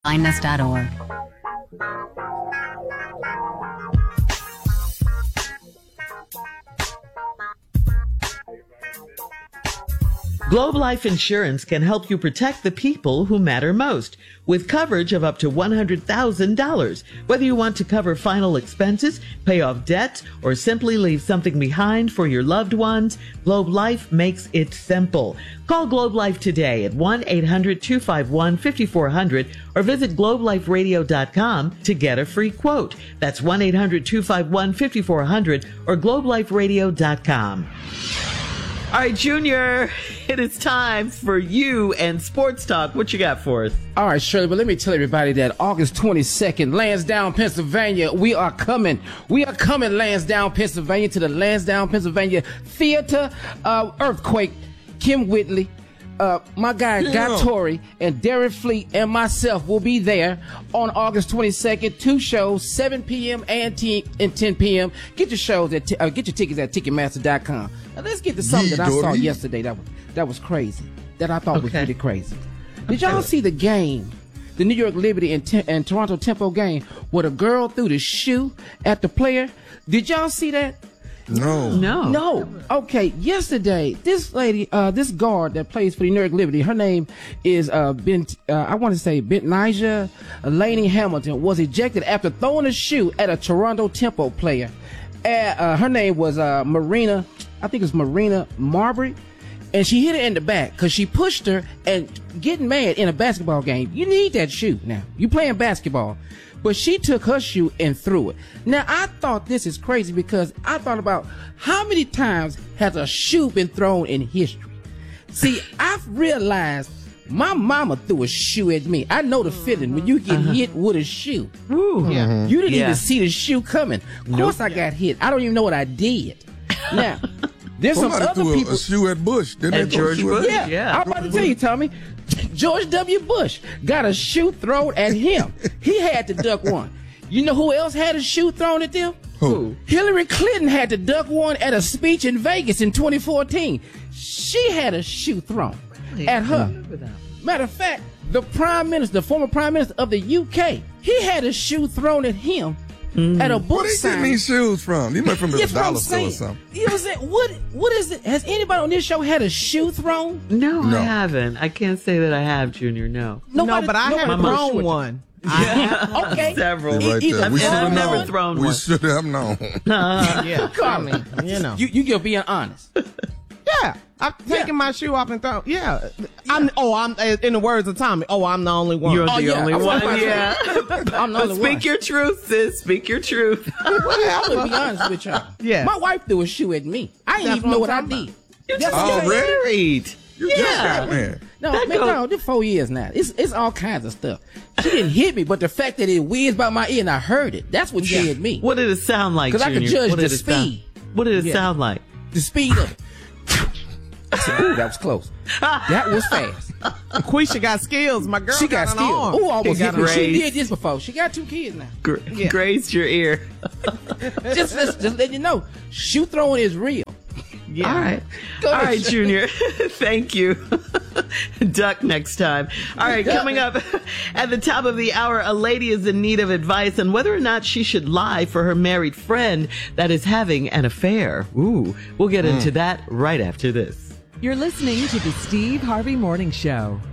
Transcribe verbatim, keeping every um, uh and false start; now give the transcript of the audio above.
blindness dot org. Globe Life Insurance can help you protect the people who matter most with coverage of up to one hundred thousand dollars. Whether you want to cover final expenses, pay off debts, or simply leave something behind for your loved ones, Globe Life makes it simple. Call Globe Life today at one eight hundred two five one five four zero zero or visit globe life radio dot com to get a free quote. That's one eight hundred two five one five four zero zero or globe life radio dot com. All right, Junior, it is time for you and Sports Talk. What you got for us? All right, Shirley, but let me tell everybody that August twenty-second, Lansdowne, Pennsylvania, we are coming. We are coming, Lansdowne, Pennsylvania, to the Lansdowne, Pennsylvania Theater. Uh, Earthquake, Kim Whitley, uh, my guy, yeah. Guy Torrey, and Darren Fleet, and myself will be there on August twenty-second. Two shows, seven p.m. and, t- and ten p.m. Get your shows at t- uh, get your tickets at ticketmaster dot com. Now let's get to something that I saw yesterday that was that was crazy. That I thought okay. was really crazy. Did y'all see the game, the New York Liberty and, T- and Toronto Tempo game, where the girl threw the shoe at the player? Did y'all see that? No. No. No. Okay. Yesterday, this lady, uh, this guard that plays for the New York Liberty, her name is uh, Bent. Uh, I want to say Bentnija Laney Hamilton, was ejected after throwing a shoe at a Toronto Tempo player. Uh, uh, her name was uh, Marina. I think it's Marina Marbury, and she hit her in the back because she pushed her. And getting mad in a basketball game, you need that shoe. Now you playing basketball. But she took her shoe and threw it. Now, I thought this is crazy because I thought about how many times has a shoe been thrown in history. See, I've realized my mama threw a shoe at me. I know the feeling when you get uh-huh. hit with a shoe. Ooh. Yeah. You didn't yeah. even see the shoe coming. Of nope. course I got hit. I don't even know what I did. Now, there's Somebody some other threw people. A shoe at Bush. Didn't at George Bush? Yeah. yeah. I'm about to tell you, Tommy. George W. Bush got a shoe thrown at him. He had to duck one. You know who else had a shoe thrown at them? Who? Hillary Clinton had to duck one at a speech in Vegas in twenty fourteen. She had a shoe thrown really? at her. Matter of fact, the prime minister, the former prime minister of the U K, he had a shoe thrown at him mm. at a book Where they sign. getting these shoes from? You might from the dollar store or something. You know what I'm saying? What, what is it? Has anybody on this show had a shoe thrown? No, no. I haven't. I can't say that I have, Junior. No. Nobody, no, but I haven't thrown one. Yeah. Okay. Several. Right Either we should I've have never known. thrown we one. should have known. Uh, yeah. I mean, you know. You, you just being honest. Yeah. I'm taking yeah. my shoe off and throw. Yeah. I'm. Oh, I'm. In the words of Tommy. Oh, I'm the only one. You're oh, the yeah. only I'm one. Yeah. I'm the only Speak one. your truth, sis. Speak your truth. Well, I'm gonna be honest with y'all. Yeah. My wife threw a shoe at me. I didn't That's even know what, what I did. You just Already? married. You yeah. just got married. No, That man, goes- no, this four years now. It's it's all kinds of stuff. She didn't hit me, but the fact that it whizzed by my ear and I heard it, that's what scared me. What did it sound like, Because I could Junior? judge What the did it sound- speed. What did it Yeah. sound like? The speed of it. I said, ooh, that was close. That was fast. Quisha got skills. My girl She got got an skills. arm. Ooh, almost She hit me. got She raised. did this before. She got two kids now. Gra- Yeah. Grazed your ear. just, just, just let you know, shoe throwing is real. Yeah. All right. Go All ahead. right, Junior. Thank you. Duck next time. All right, coming up at the top of the hour, a lady is in need of advice on whether or not she should lie for her married friend that is having an affair. Ooh, we'll get into that right after this. You're listening to the Steve Harvey Morning Show.